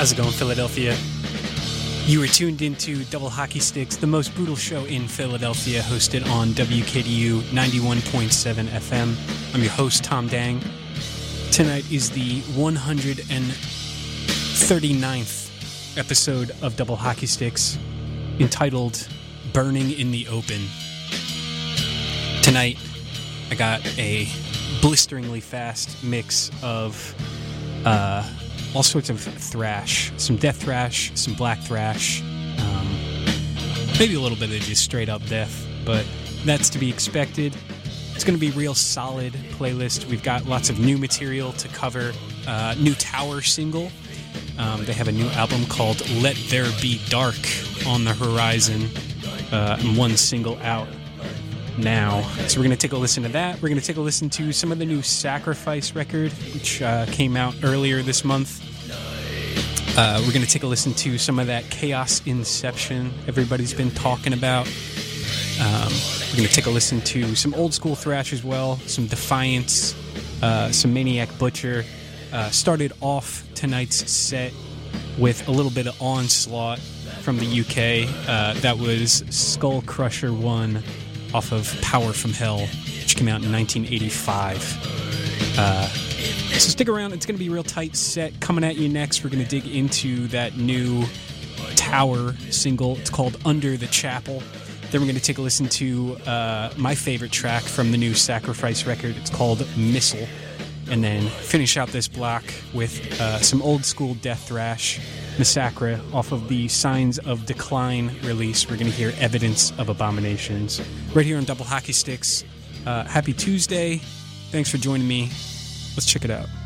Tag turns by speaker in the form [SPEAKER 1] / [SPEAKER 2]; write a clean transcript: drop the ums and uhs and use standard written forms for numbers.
[SPEAKER 1] How's it going, Philadelphia? You are tuned into Double Hockey Sticks, the most brutal show in Philadelphia, hosted on WKDU 91.7 FM. I'm your host, Tom Dang. Tonight is the 139th episode of Double Hockey Sticks, entitled Burning in the Open. Tonight, I got a blisteringly fast mix of all sorts of thrash, some death thrash, some black thrash, maybe a little bit of just straight up death, but that's to be expected. It's going to be a real solid playlist. We've got lots of new material to cover. New Tower single. They have a new album called Let There Be Dark on the horizon, and one single out now. So we're going to take a listen to that. We're going to take a listen to some of the new Sacrifice record, which came out earlier this month. We're going to take a listen to some of that Chaos Inception everybody's been talking about. We're going to take a listen to some old school thrash as well, some Defiance, some Maniac Butcher. Started off tonight's set with a little bit of Onslaught from the UK. That was Skull Crusher 1 off of Power from Hell, which came out in 1985. So stick around. It's going to be a real tight set. Coming at you next, we're going to dig into that new Tower single. It's called Under the Chapel. Then we're going to take a listen to my favorite track from the new Sacrifice record. It's called Missile. And then finish out this block with some old school death thrash, Massacre, off of the Signs of Decline release. We're going to hear Evidence of Abominations right here on Double Hockey Sticks. Happy Tuesday. Thanks for joining me. Let's check it out.